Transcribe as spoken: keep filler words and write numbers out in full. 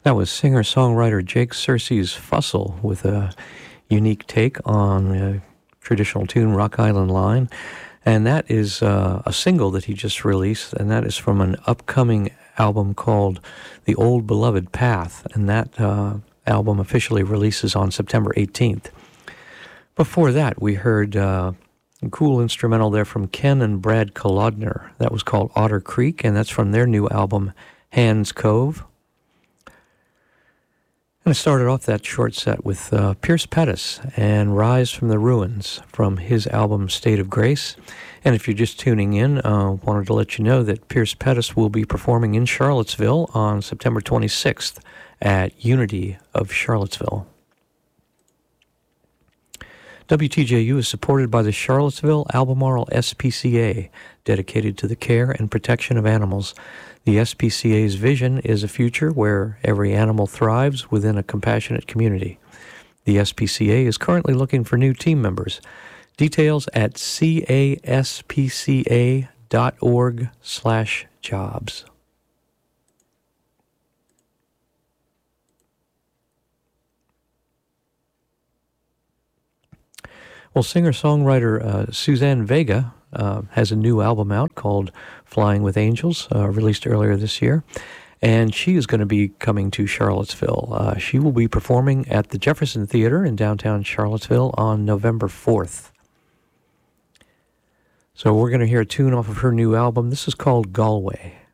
That was singer-songwriter Jake Searcy's Fussle with a unique take on a traditional tune, Rock Island Line. And that is uh, a single that he just released, and that is from an upcoming album called The Old Beloved Path, and that uh, album officially releases on September eighteenth. Before that, we heard uh, a cool instrumental there from Ken and Brad Kolodner. That was called Otter Creek, and that's from their new album, Hands Cove. And I started off that short set with uh, Pierce Pettis and Rise from the Ruins from his album State of Grace. And if you're just tuning in, I uh, wanted to let you know that Pierce Pettis will be performing in Charlottesville on September twenty-sixth at Unity of Charlottesville. W T J U is supported by the Charlottesville Albemarle S P C A, dedicated to the care and protection of animals. The S P C A's vision is a future where every animal thrives within a compassionate community. The S P C A is currently looking for new team members. Details at caspca.org slash jobs. Well, singer-songwriter uh, Suzanne Vega uh, has a new album out called Flying with Angels, uh, released earlier this year, and she is going to be coming to Charlottesville. Uh, she will be performing at the Jefferson Theater in downtown Charlottesville on November fourth. So we're going to hear a tune off of her new album. This is called Galway.